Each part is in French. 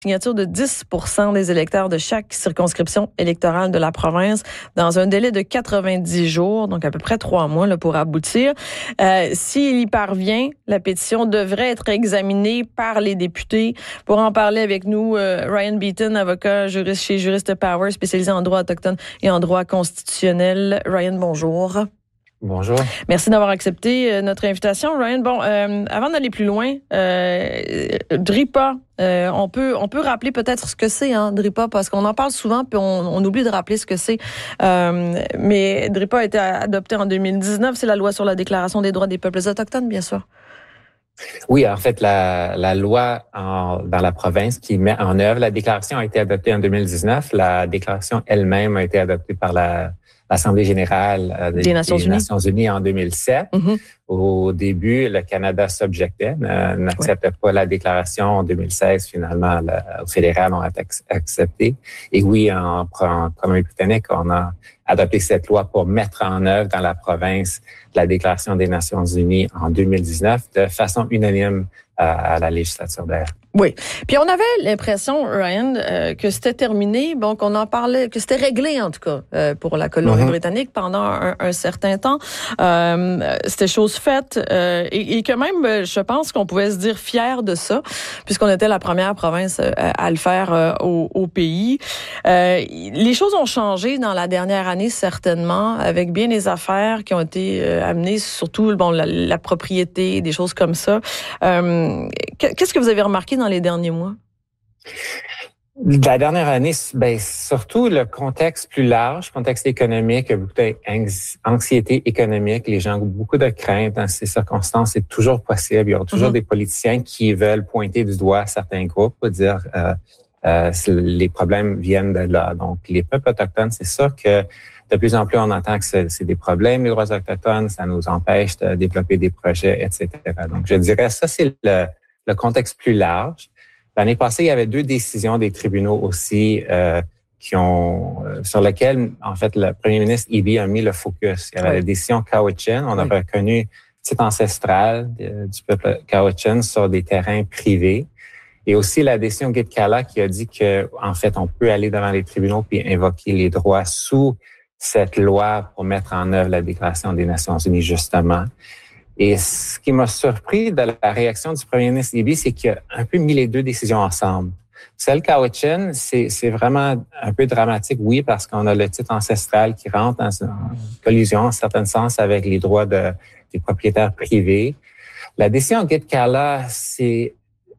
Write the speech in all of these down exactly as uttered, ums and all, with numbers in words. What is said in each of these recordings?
signature de dix pour cent des électeurs de chaque circonscription électorale de la province dans un délai de quatre-vingt-dix jours, donc à peu près trois mois là, pour aboutir. Euh, s'il y parvient, la pétition devrait être examinée par les députés. Pour en parler avec nous, euh, Ryan Beaton, avocat juriste chez Juriste Power, spécialisé en droit autochtone et en droit constitutionnel. Ryan, bonjour. Bonjour. Merci d'avoir accepté euh, notre invitation, Ryan. Bon, euh, avant d'aller plus loin, euh, DRIPA, euh, on peut on peut rappeler peut-être ce que c'est, hein, DRIPA, parce qu'on en parle souvent puis on, on oublie de rappeler ce que c'est. Euh, mais DRIPA a été adopté en deux mille dix-neuf, c'est la loi sur la Déclaration des droits des peuples autochtones, bien sûr. Oui, en fait, la, la loi en, dans la province qui met en œuvre la déclaration a été adoptée en deux mille dix-neuf. La déclaration elle-même a été adoptée par la l'Assemblée générale euh, des, des, Nations, des Unies. Nations Unies en deux mille sept. Mm-hmm. Au début, le Canada s'objectait, n'acceptait ouais. pas la déclaration. En deux mille seize, finalement, le, au fédéral, on a accepté. Et oui, en, en Colombie-Britannique, on a adopté cette loi pour mettre en œuvre dans la province la Déclaration des Nations Unies en deux mille dix-neuf de façon unanime à, à la législature d'air. Oui. Puis on avait l'impression, Ryan, euh, que c'était terminé, bon, qu'on en parlait, que c'était réglé en tout cas euh, pour la Colombie-Britannique mm-hmm. pendant un, un certain temps. Euh, c'était chose faite euh, et, et que même, je pense qu'on pouvait se dire fier de ça, puisqu'on était la première province euh, à le faire euh, au, au pays. Euh, les choses ont changé dans la dernière année certainement, avec bien des affaires qui ont été euh, amenées, surtout bon la, la propriété, des choses comme ça. Euh, qu'est-ce que vous avez remarqué dans les derniers mois? La dernière année, ben, surtout le contexte plus large, contexte économique, beaucoup d'anxiété économique, les gens ont beaucoup de craintes dans ces circonstances. C'est toujours possible. Il y aura toujours mm-hmm. des politiciens qui veulent pointer du doigt certains groupes pour dire euh, euh, les problèmes viennent de là. Donc, les peuples autochtones, c'est sûr que de plus en plus, on entend que c'est, c'est des problèmes, les droits autochtones, ça nous empêche de développer des projets, et cetera. Donc, je dirais ça, c'est le le contexte plus large. L'année passée, il y avait deux décisions des tribunaux aussi euh, qui ont euh, sur lesquelles, en fait, le premier ministre Eby a mis le focus. Il y avait oui. la décision Cowichan. On oui. a reconnu titre ancestral de, du peuple Cowichan sur des terrains privés. Et aussi la décision Gitkala qui a dit que, en fait, on peut aller devant les tribunaux puis invoquer les droits sous cette loi pour mettre en œuvre la Déclaration des Nations Unies, justement. Et ce qui m'a surpris de la réaction du premier ministre Eby, c'est qu'il a un peu mis les deux décisions ensemble. Celle Cowichan, c'est, c'est vraiment un peu dramatique, oui, parce qu'on a le titre ancestral qui rentre dans une collision, en certain sens, avec les droits de, des propriétaires privés. La décision Gitkala, c'est,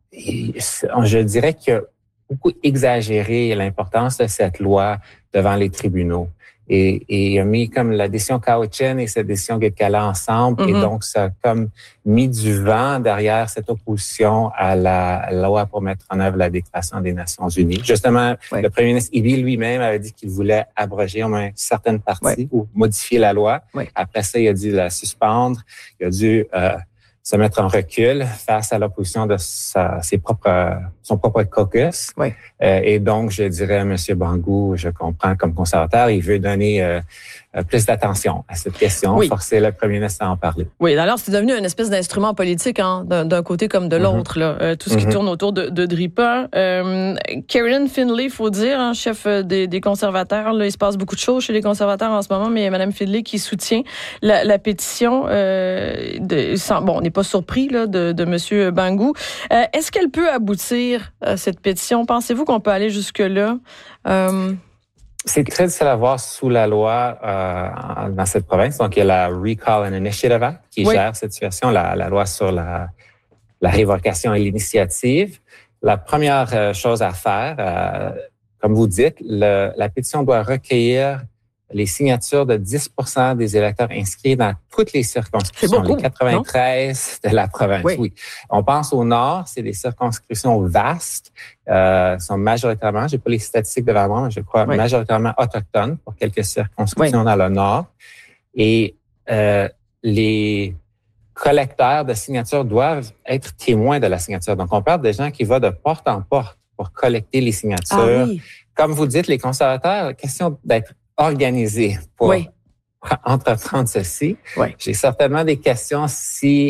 je dirais qu'il a beaucoup exagéré l'importance de cette loi devant les tribunaux. Et, et il a mis comme la décision Cowichan et cette décision Gitkala ensemble. Mm-hmm. Et donc, ça a comme mis du vent derrière cette opposition à la, à la loi pour mettre en œuvre la Déclaration des Nations Unies. Justement, oui. le premier ministre Eby lui-même avait dit qu'il voulait abroger au moins certaines parties oui. ou modifier la loi. Oui. Après ça, il a dû la suspendre. Il a dû euh, se mettre en recul face à l'opposition de sa, ses propres, son propre caucus. Oui. Euh, et donc, je dirais à M. Bangou, je comprends comme conservateur, il veut donner euh, plus d'attention à cette question, oui. forcer le premier ministre à en parler. Oui, alors c'est devenu une espèce d'instrument politique, hein, d'un, d'un côté comme de l'autre, mm-hmm. là, euh, tout ce qui mm-hmm. tourne autour de, de DRIPA. Euh, Karen Finlay, il faut dire, hein, chef des, des conservateurs, là, il se passe beaucoup de choses chez les conservateurs en ce moment, mais il y a Mme Finlay qui soutient la, la pétition. Euh, de, sans, bon, on n'est pas surpris là, de, de M. Bangou. Euh, est-ce qu'elle peut aboutir, euh, cette pétition? Pensez-vous qu'on peut aller jusque-là? Euh... C'est très difficile à voir sous la loi euh, dans cette province. Donc, il y a la Recall and Initiative Act qui oui. gère cette situation, la, la loi sur la, la révocation et l'initiative. La première chose à faire, euh, comme vous dites, le, la pétition doit recueillir les signatures de dix pour cent des électeurs inscrits dans toutes les circonscriptions, beaucoup, les quatre-vingt-treize non? de la province. Oui. oui. On pense au nord, c'est des circonscriptions vastes, euh, sont majoritairement, j'ai pas les statistiques devant moi, mais je crois oui. majoritairement autochtones pour quelques circonscriptions oui. dans le nord. Et euh, les collecteurs de signatures doivent être témoins de la signature. Donc, on parle des gens qui vont de porte en porte pour collecter les signatures. Ah, oui. Comme vous dites, les conservateurs, question d'être organisé pour oui. entreprendre ceci. Oui. J'ai certainement des questions si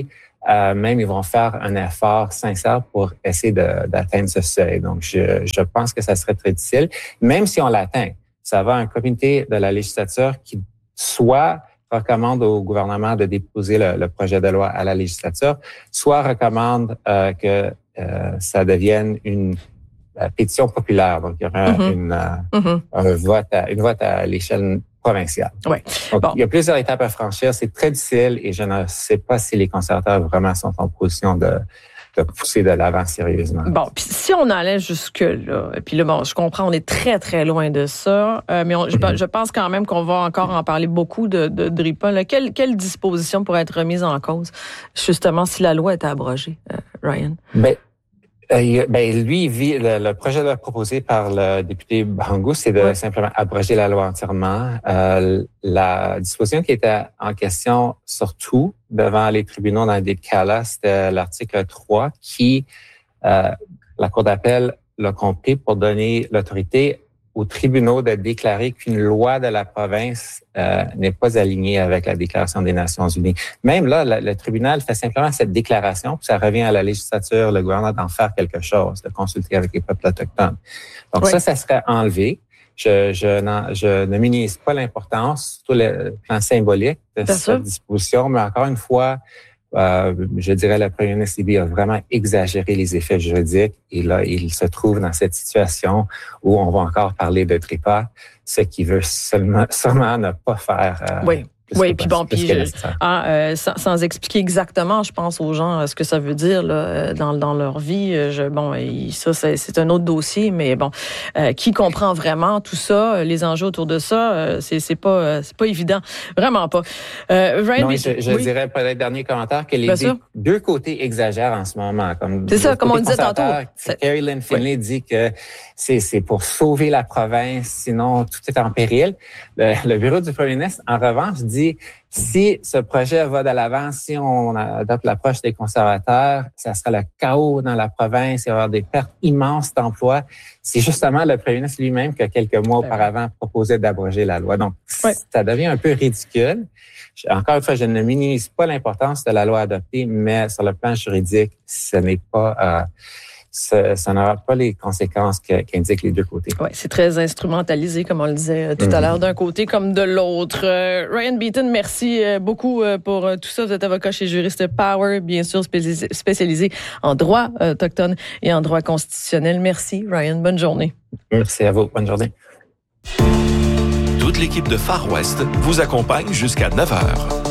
euh, même ils vont faire un effort sincère pour essayer de, d'atteindre ce seuil. Donc, je, je pense que ça serait très difficile. Même si on l'atteint, ça va à un comité de la législature qui soit recommande au gouvernement de déposer le, le projet de loi à la législature, soit recommande euh, que euh, ça devienne une euh, pétition populaire. Donc, il y aura mm-hmm. une, euh, mm-hmm. un vote à, une vote à l'échelle provinciale. Ouais. Donc, bon. il y a plusieurs étapes à franchir. C'est très difficile et je ne sais pas si les conservateurs vraiment sont en position de de pousser de l'avant sérieusement. Bon, puis si on allait jusque-là, et puis là, bon, je comprends, on est très, très loin de ça, euh, mais on, je, mm-hmm. je pense quand même qu'on va encore en parler beaucoup de, de, de DRIPA. Là. Quelle, quelle disposition pourrait être remise en cause, justement, si la loi est abrogée, euh, Ryan? Ben, euh, ben, lui, vit, le, le projet de loi proposé par le député Barango, c'est de ouais. simplement abroger la loi entièrement. Euh, la disposition qui était en question, surtout devant les tribunaux dans des cas-là, c'était l'article trois qui, euh, la Cour d'appel l'a compris pour donner l'autorité aux tribunaux de déclarer qu'une loi de la province euh, n'est pas alignée avec la Déclaration des Nations unies. Même là, le, le tribunal fait simplement cette déclaration, puis ça revient à la législature, le gouvernement d'en faire quelque chose, de consulter avec les peuples autochtones. Donc oui. ça, ça serait enlevé. Je, je, je ne minimise pas l'importance, surtout le plan symbolique de Bien cette sûr. disposition, mais encore une fois, Euh, je dirais le premier ministre Libby a vraiment exagéré les effets juridiques et là, il se trouve dans cette situation où on va encore parler de DRIPA, ce qu'il veut seulement, sûrement ne pas faire. Euh, oui. Oui, puis bon, puis ah, euh, sans, sans expliquer exactement, je pense aux gens ce que ça veut dire là, dans, dans leur vie. Je, bon, et ça c'est, c'est un autre dossier, mais bon, euh, qui comprend vraiment tout ça, les enjeux autour de ça, euh, c'est, c'est pas, c'est pas évident, vraiment pas. Euh, Ryan, non, je, je oui. dirais peut-être dernier commentaire que les deux, deux côtés exagèrent en ce moment. Comme c'est ça, comme on disait tantôt. Carrie Lynn Finlay oui. dit que c'est, c'est pour sauver la province, sinon tout est en péril. Le, le bureau du premier ministre, en revanche, dit si ce projet va de l'avant, si on adopte l'approche des conservateurs, ça sera le chaos dans la province, il va y avoir des pertes immenses d'emplois. C'est justement le premier ministre lui-même qui, quelques mois auparavant, proposait d'abroger la loi. Donc, ouais. ça devient un peu ridicule. Encore une fois, je ne minimise pas l'importance de la loi adoptée, mais sur le plan juridique, ce n'est pas... Euh, Ça, ça n'aura pas les conséquences que, qu'indiquent les deux côtés. Oui, c'est très instrumentalisé, comme on le disait tout mm-hmm. à l'heure, d'un côté comme de l'autre. Euh, Ryan Beaton, merci beaucoup pour tout ça. Vous êtes avocat chez Juriste Power, bien sûr spécialisé en droit autochtone et en droit constitutionnel. Merci, Ryan. Bonne journée. Merci à vous. Bonne journée. Toute l'équipe de Far West vous accompagne jusqu'à neuf heures.